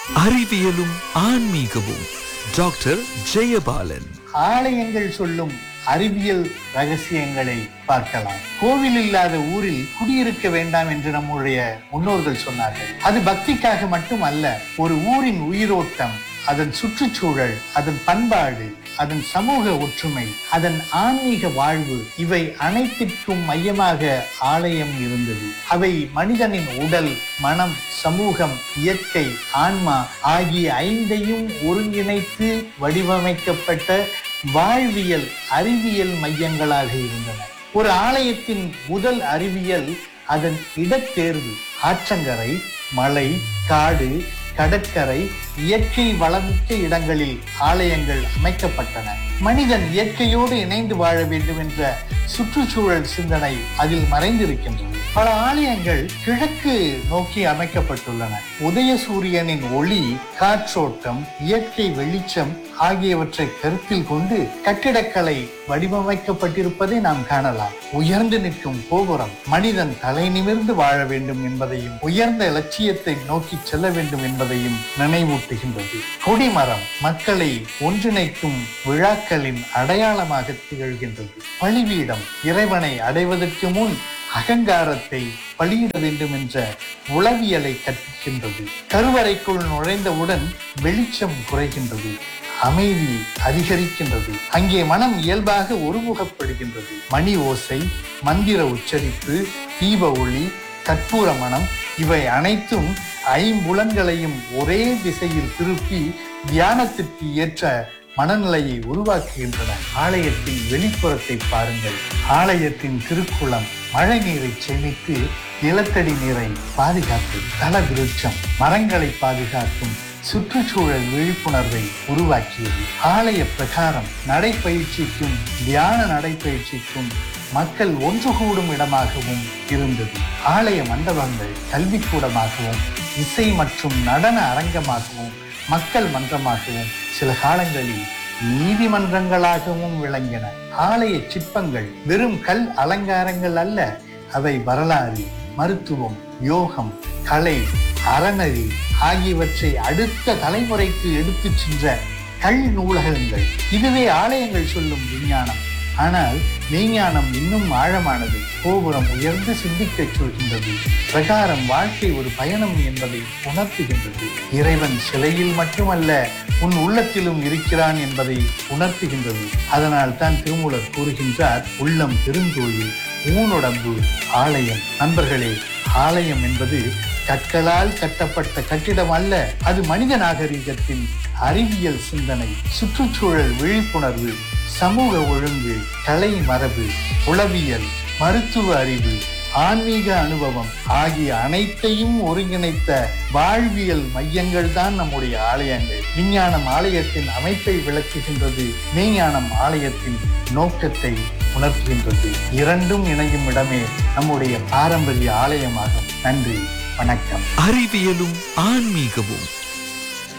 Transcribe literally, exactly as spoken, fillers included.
அறிவியலும் ஆன்மீகமும் டாக்டர் ஜெயபாலன். ஆலயங்கள் சொல்லும் அறிவியல் ரகசியங்களை பார்க்கலாம். கோவில் இல்லாத ஊரில் குடியிருக்க வேண்டாம் என்று நம்முடைய முன்னோர்கள் சொன்னார்கள். அது பக்திக்காக மட்டும் அல்ல, ஒரு ஊரின் உயிரோட்டம், அதன் சுற்றுச்சூழல், அதன் பண்பாடு, அதன் சமூக ஒற்றுமை, அதன் ஆன்மீக வாழ்வு, இவை அனைத்திற்கும் மையமாக ஆலயம் இருந்தது. அவை மனிதனின் உடல், மனம், சமூகம், இயற்கை, ஆன்மா ஆகிய ஐந்தையும் ஒருங்கிணைத்து வடிவமைக்கப்பட்ட வாழ்வியல் அறிவியல் மையங்களாக இருந்தன. ஒரு ஆலயத்தின் முதல் அறிவியல் அதன் இடத்தேர்வு. ஆற்றங்கரை, மலை, காடு, கடற்கரை, இயற்கை வளமிக்க இடங்களில் ஆலயங்கள் அமைக்கப்பட்டன. மனிதன் இயற்கையோடு இணைந்து வாழ வேண்டும் என்ற சுற்றுச்சூழல் சிந்தனை அதில் மறைந்திருக்கின்றது. பல ஆலயங்கள் கிழக்கு நோக்கி அமைக்கப்பட்டுள்ளன. உதய சூரியனின் ஒளி, காற்றோட்டம், இயற்கை வெளிச்சம் ஆகியவற்றை கருத்தில் கொண்டு கட்டிடக்கலை வடிவமைக்கப்பட்டிருப்பதை நாம் காணலாம். உயர்ந்து நிற்கும் கோபுரம் மனிதன் தலை நிமிர்ந்து வாழ வேண்டும் என்பதையும் உயர்ந்த இலட்சியத்தை நோக்கி செல்ல வேண்டும் என்பதையும் நினைவூட்டுகின்றது. கொடிமரம் மக்களை ஒன்றிணைக்கும் விழாக்களின் அடையாளமாக திகழ்கின்றது. பலிபீடம் இறைவனை அடைவதற்கு முன் அகங்காரத்தை பலியிட வேண்டும் என்ற உளவியலை கற்பிக்கின்றது. கருவறைக்குள் நுழைந்தவுடன் வெளிச்சம் குறைகின்றது, அமைதி அதிகரிக்கின்றது. அங்கே மனம் இயல்பாக ஒருமுகப்படுகின்றது. மணி ஓசை, மந்திர உச்சரிப்பு, தீப ஒளி, கற்பூர மனம் இவை அனைத்தும் ஐம்புலன்களையும் ஒரே திசையில் திருப்பி தியானத்திற்கு ஏற்ற மனநிலையை உருவாக்குகின்றன. ஆலயத்தின் வெளிப்புறத்தை பாருங்கள். ஆலயத்தின் திருக்குளம் மழை நீரை சேமித்து நிலத்தடி நீரை பாதுகாத்து, தல விருட்சம் மரங்களை பாதுகாக்கும் சுற்றுச்சூழல் விழிப்புணர்வை உருவாக்கியது. ஆலய பிரகாரம் நடைப்பயிற்சிக்கும் தியான நடைப்பயிற்சிக்கும் மக்கள் ஒன்று கூடும் இடமாகவும் இருந்தது. ஆலய மண்டபங்கள் கல்விக்கூடமாகவும், இசை மற்றும் நடன அரங்கமாகவும், மக்கள் மன்றமாகவும், சில காலங்களில் நீதிமன்றங்களாகவும் விளங்கின. ஆலய சிற்பங்கள் வெறும் கல் அலங்காரங்கள் அல்ல, அவை வரலாறு, மருத்துவம், யோகம், கலை, அறநெறி ஆகியவற்றை அடுத்த தலைமுறைக்கு எடுத்துச் சென்ற கல் நூலகங்கள். இதுவே ஆலயங்கள் சொல்லும் விஞ்ஞானம். ஆனால் மெய்ஞானம் இன்னும் ஆழமானது. கோபுரம் உயர்ந்து சிந்திக்கச் சொல்கின்றது. பிரகாரம் வாழ்க்கை ஒரு பயணம் என்பதை உணர்த்துகின்றது. இறைவன் சிலையில் மட்டுமல்ல, உன் உள்ளத்திலும் இருக்கிறான் என்பதை உணர்த்துகின்றது. அதனால் தான் திருமூலர் கூறுகின்றார், உள்ளம் பெருங்கோயில், ஊனுடம்பு ஆலயம். நண்பர்களே, ஆலயம் என்பது கற்களால் கட்டப்பட்ட கட்டிடம் அல்ல, அது மனித நாகரிகத்தின் அறிவியல் சிந்தனை, சுற்றுச்சூழல் விழிப்புணர்வு, சமூக ஒழுங்கு, கலை மரபு, உளவியல், மருத்துவ அறிவு, ஆன்மீக அனுபவம் ஆகிய அனைத்தையும் ஒருங்கிணைத்த வாழ்வியல் மையங்கள் தான் நம்முடைய ஆலயங்கள். விஞ்ஞானம் ஆலயத்தின் அமைப்பை விளக்குகின்றது, மெய்ஞானம் ஆலயத்தின் நோக்கத்தை உணர்த்துகின்றது. இரண்டும் இணையும் இடமே நம்முடைய பாரம்பரிய ஆலயமாகும். நன்றி, வணக்கம். அறிவியலும் ஆன்மீகமும்